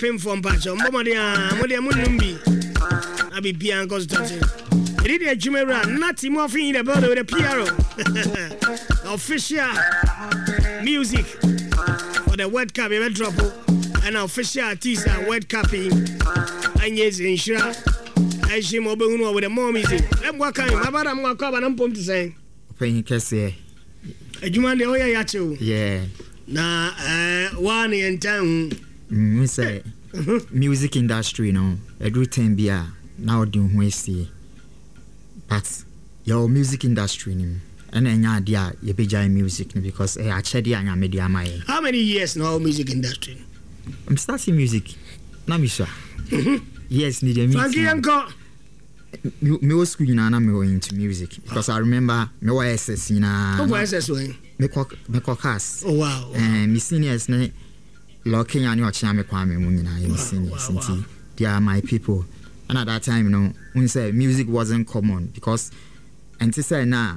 pim from Pacho. Modia Munumbi. I be Bian Constantine. It is a Jumera, not morphine in the bottle with a piano. Official music for the World Cup, a drop, and official artist and World Cup in yes, in Shra. I see mobile with a more music. I'm walking, my brother, I'm walking, and I'm pumped to say. Paying Cassie. A Juman de Oya Yacho. Yeah. Na one in town. Say music industry, no. Everything be now doing Wednesday. But your music industry, and then idea you be music because I chedia and media my. How many years now music industry? I'm starting music. Now me sure. Yes, need a music. Frankie Uncle. Me was school na me went into music because I remember me was SS na. Who was SS when? Me caucus. Oh wow. Me seniors ne locking and your chame kwame mu nyina me seniors nti they are my people. And at that time, you know, when say music wasn't common because and to say now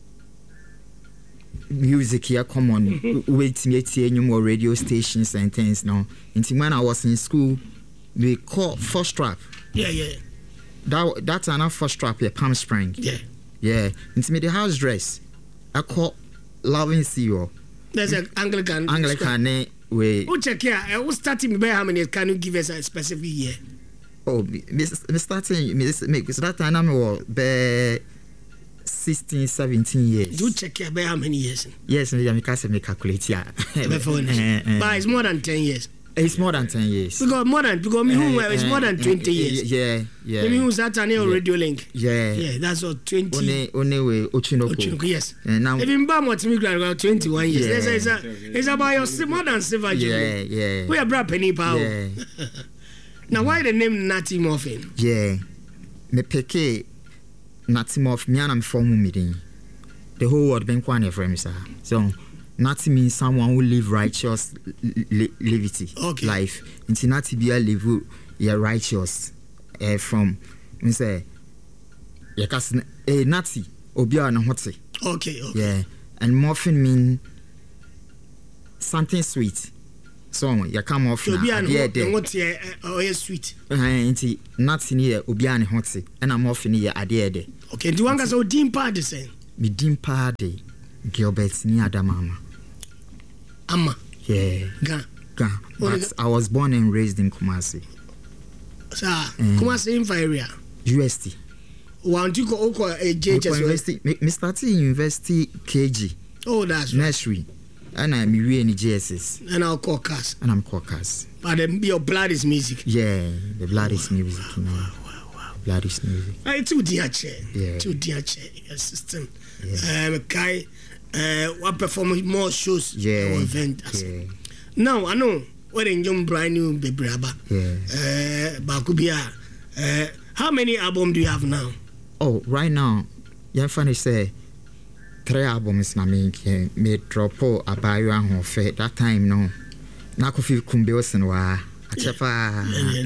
music here common wait me any more radio stations and things no. Until when I was in school, we call first trap. Yeah. That's another first trap here, Palm Spring. Yeah. Into me the house dress. I call Loving CEO. There's an Anglican way. Oh check here. I was starting by how many can you give us a specific year? Oh, me starting make that time I'm be 16, 17 years. You check here by how many years? Yes, me can calculate yeah. But it's more than 10 years. It's more than 10 years. Because me who it's more than 20 years. Yeah. Me who's that on radio link. Yeah, that's what 20. Only way Ochinoko. Yes. Now even Bam to me about 21 years. It's about your more than silver. Yeah. We are bra penny power. Yeah. Now why the name Natty Muffin? Yeah. Me peke Natty Muff me and from meeting. The whole world been quite friend sir. So Natty means someone who live righteous levity life. Into Natty be a live righteous from me say Natty obia na hote. Okay. Yeah. And muffin mean something sweet. So you come off now. Yeah, sweet. Inti Natty near obia na hote. And I'm off near adede. Okay, do one so dim party say? Me dim party Gilbert ni Adamama. Amma. Yeah. Ga. But I was born and raised in Kumasi. Sir, Kumasi in area. UST. Want you go JHS University? Me started University KG. Oh, that's nursery. And I'm in JSS. And I'll caucus. And I'm caucus. But your blood is music. Yeah, the blood is music. You know. Wow. Blood is music. Too dear chair. Yeah. Too dear chair. Your system. Kai. What perform more shows event. Yeah. Now I know what in young brand new baby Abba. Yeah. Bakubia. How many albums do you have now? Oh, right now, you funny say 3 albums na me drop Abayo and Hofe that time no. Na kofi kumbe osen wa achefa.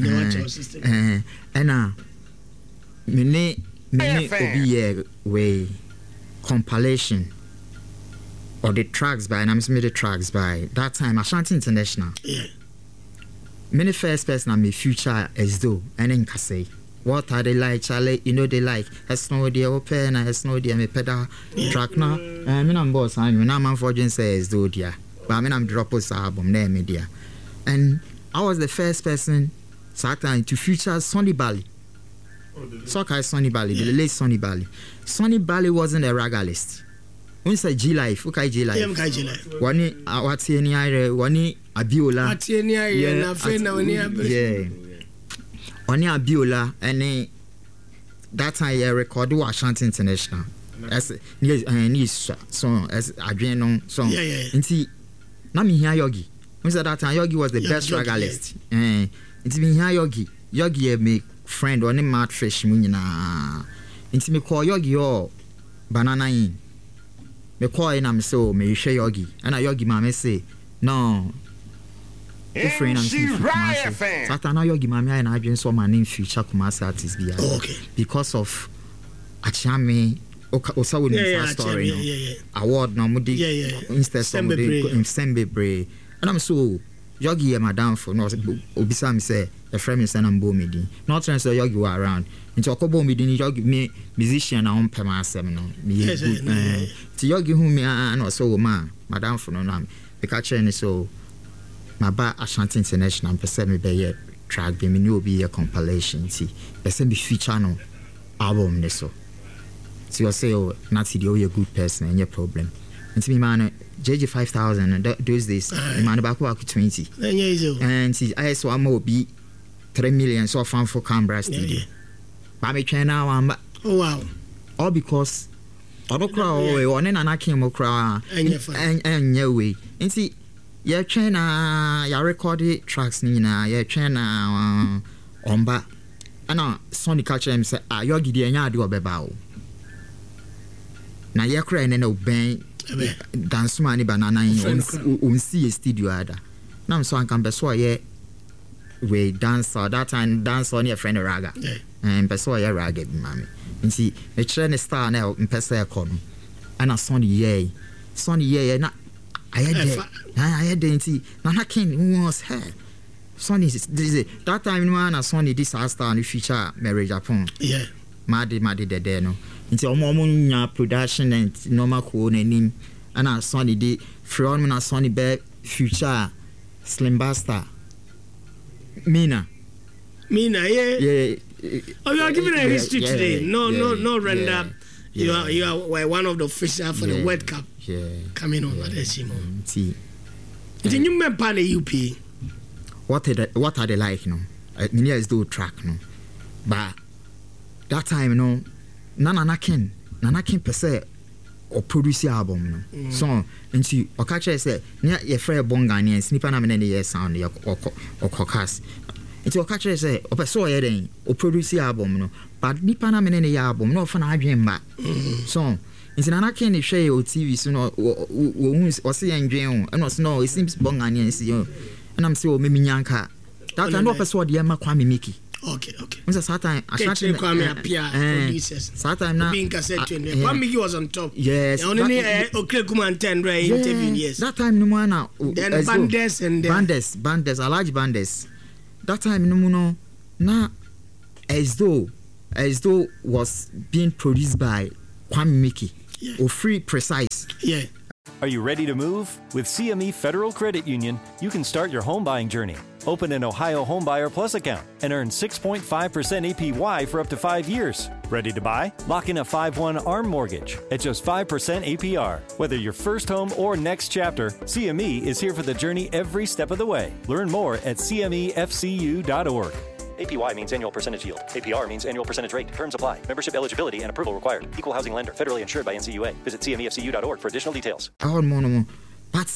And me obi ye way compilation or the tracks by and I'm made the tracks by that time Ashanti International. Yeah. Many first person and me future as though and then say what are they like Charlie you know they like has no idea open and has no idea me pedal track now I mean I'm boss I mean I'm forging say as though dear but I mean I'm drop this album there media and I was the first person Satan to feature Sonny Bally. So Sonny Bally, the late Sonny Bally. Sonny Bally wasn't a raga list. When say G Life, okay G Life. Wani wati any ire, wani Abiola. Wati any ire na fena wani Abiola. Yeah. Wani Abiola and that time I recorded Ashanti International. As ni song as Adrian song. Yeah. Inti na mi hear Yogi. When say that time Yogi was the best raga list. Inti mi hear Yogi make friend or mad fish mu nyina. Inti me call Yogi or banana in. Me call in am so me share Yogi. And Yogi mama say no. Friend am say Satan Yogi mama and I been so my name future Kumasi artist be. Okay. Because of Achame Osa would story. Award no mudi instead of Sembebre. And I'm so Yogi madam for no obisa me say a friend me say na mbo me din not trend so Yogi were around into okobo me din Yogi me musician na on pema asem no me ti Yogi hu me na so ma madam for no na me ka chere ni so my ba Ashanti International person me be track be me no be a compilation ti person be feature no album ne so so you say oh not you a good person and your problem and me man JJ 5000 those days man back 20 and see I saw am be 3 million so fan for Canberra studio but me train now oh wow all because odokra o one na nakin mo kra and way and see ya train ya record tracks ni na ya train omba ana Sonic culture am say Yogi de anya ade obeba o na ya kra ne na oben dance man banana on see studio ada na so an kan be so ye we dance that time dance on your friend raga and be so ye raga bi mami nti e kire ne star na mpesa e kono ana Sonny ye na ayede nti na hakin was her Sonny that time no na Sonny this star no feature marriage Japan madi de no nti omo nya production and normal ko nanim ana Sonny de from na Sonny be future Slim Basta Mina yeah oh you are giving a history today no render you are one of the officials for the World Cup coming on at Esimo see it's a new member the UP what are they like no many is do track no but that time no Nanakin per se or produce album no so into or catch say near your friend Bongani snipper na many years sound or caucus into catch say or so then or produce album no but nipa na many album no fan adwen ba so into Nanakin ni share o TV so no o see endwen and was no it seems Bongani and see and I'm say o me nyanka that time no person dey ma Kwame Mickey okay once that time Ashanti Kwame appear producers that time now being cassette Kwame was on top yes only Okrekuma 10 right interview yes that time no more now then Bandes and Bandes a large Bandes that time no na as though was being produced by Kwame Mickey or Free Precise Are you ready to move? With CME Federal Credit Union, you can start your home buying journey. Open an Ohio Homebuyer Plus account and earn 6.5% APY for up to 5 years. Ready to buy? Lock in a 5/1 ARM mortgage at just 5% APR. Whether your first home or next chapter, CME is here for the journey every step of the way. Learn more at cmefcu.org. APY means annual percentage yield. APR means annual percentage rate. Terms apply. Membership eligibility and approval required. Equal housing lender. Federally insured by NCUA. Visit cmefcu.org for additional details. But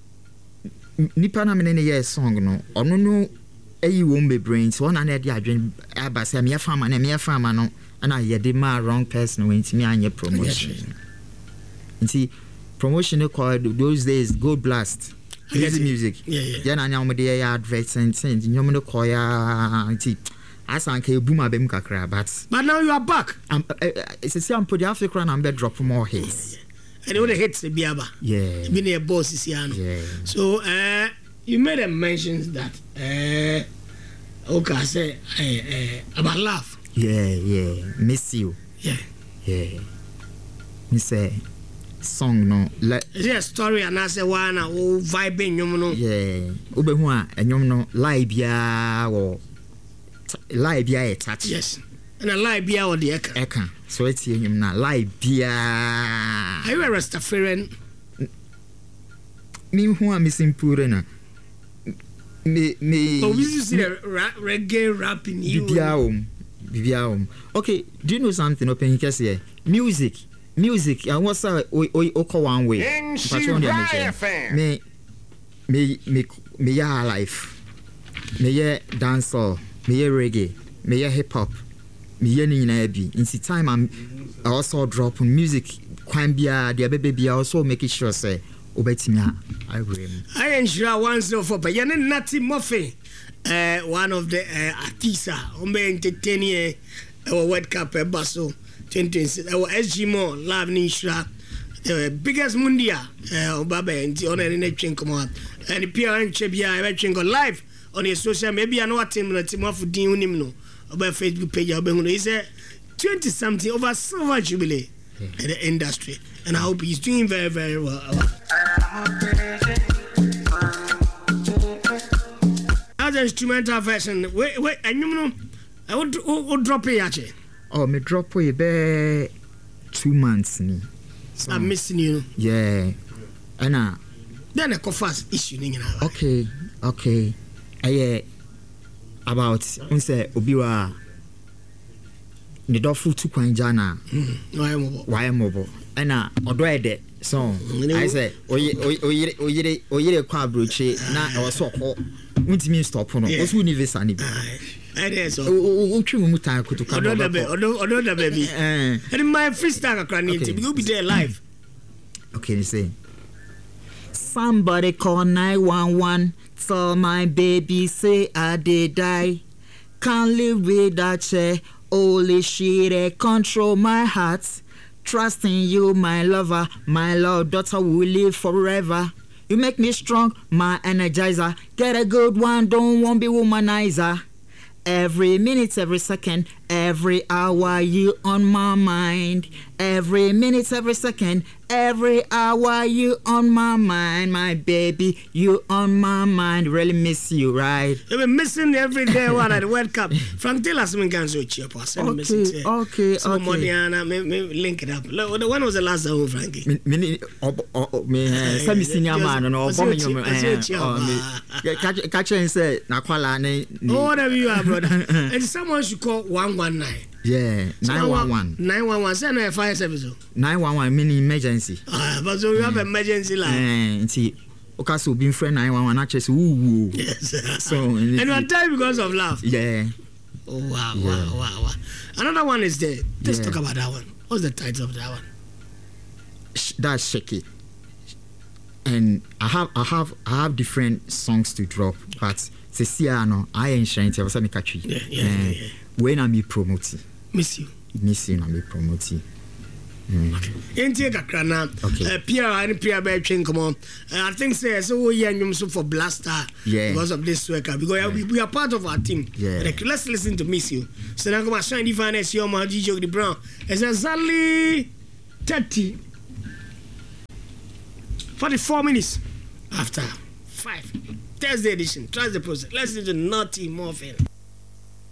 nipa na mene ye song no ono no eyi wo mbe brains one na dey adwen abase me farmer no ana ye dey ma wrong person when me anye promotion. Nti promotion called those days Gold Blast. Easy music. Yeah na nya mo dey adverts and nyom no call ya nti asanka ebuma bem kakra but now you are back. It's am put the Africa and be drop more hits. And all the hits the biaba. Yeah. Been a boss is here. Yeah. So you made a mention that okay say about love. Yeah. Miss you. Yeah. Me say song no. Is there a story and I say one or vibing you know? Yeah. Obehu a enyom no live bia or live bia touch. Yes. And a live bia or the eka. So it's him na live bia. Are you a Rastafarian? Me who am missing purena. Me. Oh, we see the reggae rap in you. Bibiaum. Okay, do you know something? Open you can say music. And what's oko one way? Me ya life. Me ya dancehall. Me ya reggae. Me ya hip hop. Me ya ni na bi. In the time I also drop on music. Kwan bia the baby also make it sure say obetimi I agree. I ensure once for but yana nati mofe one of the artista ombe entertain World Cup basso 2026 SG Mo live in Ishra the biggest mundia Obaba and on any train come on and the PR and Chebia everything go live on your social maybe I know what team for Dean no about Facebook page is a 20 something over silver jubilee in the industry and I hope he's doing very, very well. As an instrumental version, wait, and you know, I would drop it actually. Oh, me drop it be 2 months ni. So, I'm missing you. Yeah. And then I go fast issue ning na. Okay. About unse obiwa the dofu tu kwanjana. Why mobile. And odo ede so I say oyire kwa broche na e so ko untimi stop no osu universe ani so utwi mu tan kutuka odo da baby and my freestyle akran nti we be there live. Okay, you say somebody call 911 tell my baby say I did die, can't live without her, holy shit control my heart. Trusting you, my lover, my love, daughter will live forever. You make me strong, my energizer. Get a good one, don't want be womanizer. Every minute, every second, every hour, you on my mind. Every minute, every second, every hour, you on my mind. My baby, you on my mind. Really miss you, right? You've been missing every day one at the World Cup. Frank Taylor has been going to cheer for us. Okay. So Modiana, link it up. When was the last time, Frankie? Me, some senior man, or bombing catch and say, Naquala, whatever you are, brother. And someone should call 119. Yeah, 911. 911. Send a fire service. 911 meaning emergency. But so you have emergency line. See, Okaso been friend 911 actually. Yes. So and you are tired because of laugh. Yeah. Oh wow. Another one is there. Let's talk about that one. What's the title of that one? That's Shake It. And I have different songs to drop, but Ceciano, I ain't sharing it. I was a catchy. Yeah. When I'm promoting. Miss you, I'm promoting. Okay. Pierre and Pierre Bertrand, come on. I think so we are for Blaster because of this work because we are part of our team. Yeah. Like, let's listen to Miss You. So now come on, shine the finance, your man, DJ the Brown. It's exactly 44 minutes after 5. Thursday edition. Trust the process. Let's do the Naughty Morphin.